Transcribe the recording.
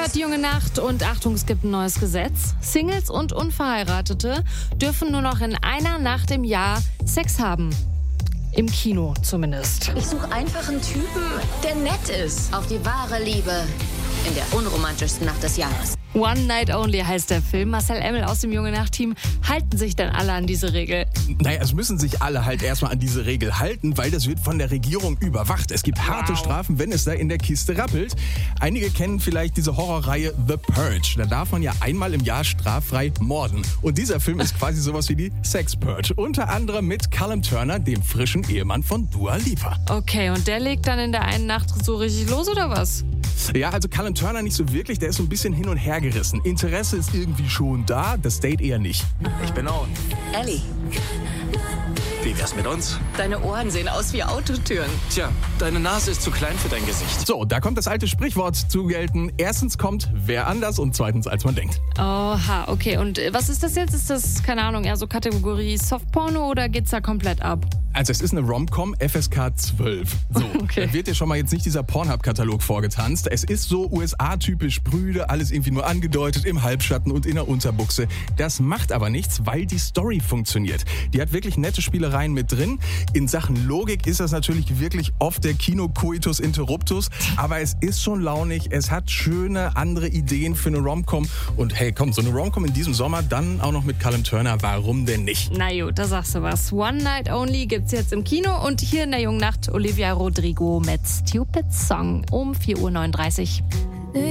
hört die Junge Nacht und Achtung, es gibt ein neues Gesetz. Singles und Unverheiratete dürfen nur noch in einer Nacht im Jahr Sex haben. Im Kino zumindest. Ich suche einfach einen Typen, der nett ist. Auf die wahre Liebe in der unromantischsten Nacht des Jahres. One Night Only heißt der Film. Marcel Emmel aus dem Junge Nacht-Team. Halten sich denn alle an diese Regel? Naja, es müssen sich alle halt erstmal an diese Regel halten, weil das wird von der Regierung überwacht. Es gibt harte Strafen, wenn es da in der Kiste rappelt. Einige kennen vielleicht diese Horrorreihe The Purge. Da darf man ja einmal im Jahr straffrei morden. Und dieser Film ist quasi sowas wie die Sex Purge. Unter anderem mit Callum Turner, dem frischen Ehemann von Dua Lipa. Okay, und der legt dann in der einen Nacht so richtig los, oder was? Ja, also Callum Turner nicht so wirklich. Der ist so ein bisschen hin und her gerissen. Interesse ist irgendwie schon da, das Date eher nicht. Ich bin Owen. Ellie, Wie wär's mit uns? deine Ohren sehen aus wie Autotüren. Tja, deine Nase ist zu klein für dein Gesicht. So, da kommt das alte Sprichwort zu gelten. Erstens kommt wer anders und zweitens als man denkt. Oha, okay. Und was ist das jetzt? Ist das, keine Ahnung, eher so Kategorie Softporno oder geht's da komplett ab? Also es ist eine Rom-Com FSK 12. So, Okay. Da wird dir schon mal jetzt nicht dieser Pornhub-Katalog vorgetanzt. Es ist so USA-typisch prüde, alles irgendwie nur angedeutet, im Halbschatten und in der Unterbuchse. Das macht aber nichts, weil die Story funktioniert. Die hat wirklich nette Spielereien mit drin. In Sachen Logik ist das natürlich wirklich oft der Kino-Coitus Interruptus, aber es ist schon launig, es hat schöne andere Ideen für eine Rom-Com. Und hey, komm, so eine Rom-Com in diesem Sommer, dann auch noch mit Callum Turner, warum denn nicht? Na gut, da sagst du was. One Night Only gibt's jetzt im Kino und hier in der Jungen Nacht Olivia Rodrigo mit Stupid Song um 4:39 Uhr.